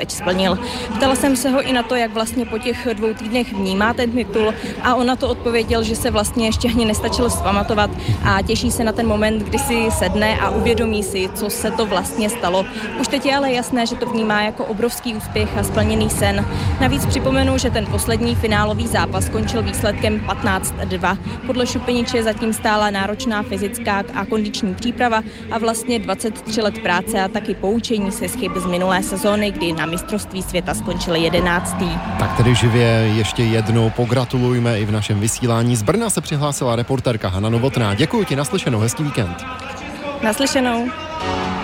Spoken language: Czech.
teď splnil. Ptala jsem se ho i na to, jak vlastně po těch 2 týdnech vnímá ten titul a on na to odpověděl, že se vlastně ještě ani nestačil vzpamatovat a těší se na ten moment, kdy si sedne a uvědomí si, co se to vlastně stalo. Už teď je ale jasné, že to vnímá jako obrovský úspěch a splněný sen. Navíc připomenu, že ten poslední finálový zápas skončil výsledkem 15-2. Podle Šupiniče zatím stála náročná fyzická a kondiční příprava a vlastně 23 let práce a taky poučení se z chyb z minulé sezóny, kdy na mistrovství světa skončil 11. Tak tedy živě ještě jednou pogratulujme i v našem vysílání. Z Brna se přihlásila reportérka Hana Novotná. Děkuji ti, naslyšenou, hezký víkend. Naslyšenou.